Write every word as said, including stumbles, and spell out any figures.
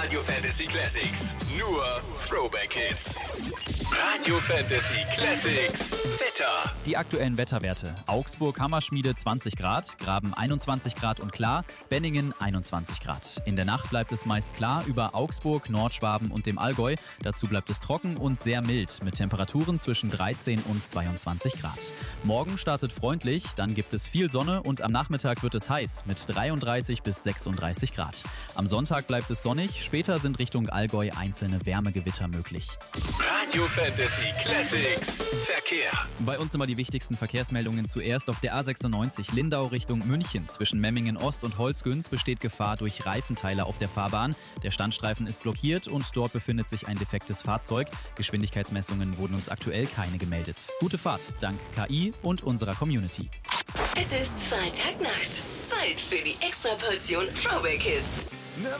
Radio Fantasy Classics. Nur Throwback Hits. Radio Fantasy Classics. Wetter. Die aktuellen Wetterwerte. Augsburg Hammerschmiede zwanzig Grad, Graben einundzwanzig Grad und klar, Benningen einundzwanzig Grad. In der Nacht bleibt es meist klar über Augsburg, Nordschwaben und dem Allgäu. Dazu bleibt es trocken und sehr mild mit Temperaturen zwischen dreizehn und zweiundzwanzig Grad. Morgen startet freundlich, dann gibt es viel Sonne und am Nachmittag wird es heiß mit dreiunddreißig bis sechsunddreißig Grad. Am Sonntag bleibt es sonnig, später sind Richtung Allgäu einzelne Wärmegewitter möglich. Radio Fantasy Classics Verkehr. Bei uns immer die wichtigsten Verkehrsmeldungen zuerst auf der A sechsundneunzig Lindau Richtung München. Zwischen Memmingen Ost und Holzgünz besteht Gefahr durch Reifenteile auf der Fahrbahn. Der Standstreifen ist blockiert und dort befindet sich ein defektes Fahrzeug. Geschwindigkeitsmessungen wurden uns aktuell keine gemeldet. Gute Fahrt dank K I und unserer Community. Es ist Freitagnacht. Zeit für die Extraportion Throwback Hits.